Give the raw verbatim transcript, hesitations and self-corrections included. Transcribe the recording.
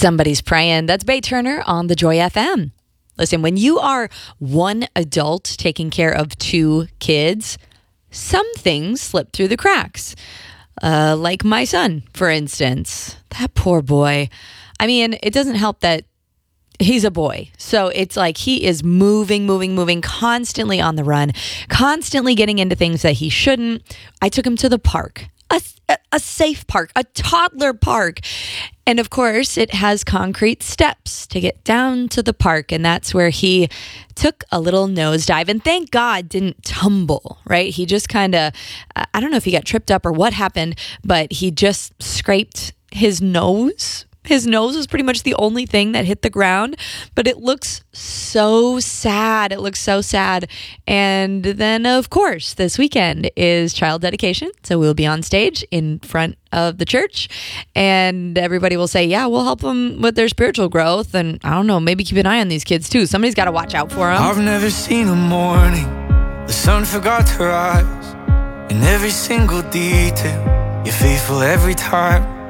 Somebody's praying. That's Bay Turner on the Joy F M. Listen, when you are one adult taking care of two kids, some things slip through the cracks. Uh, like my son, for instance. That poor boy. I mean, it doesn't help that he's a boy. So it's like he is moving, moving, moving, constantly on the run, constantly getting into things that he shouldn't. I took him to the park. A, a safe park, a toddler park. And of course, it has concrete steps to get down to the park. And that's where he took a little nosedive and thank God didn't tumble, right? He just kind of, I don't know if he got tripped up or what happened, but he just scraped his nose. His nose was pretty much the only thing that hit the ground, but it looks so sad. It looks so sad. And then, of course, this weekend is child dedication. So we'll be on stage in front of the church and everybody will say, yeah, we'll help them with their spiritual growth. And I don't know, maybe keep an eye on these kids too. Somebody's got to watch out for them. I've never seen a morning the sun forgot to rise. In every single detail, you're faithful every time.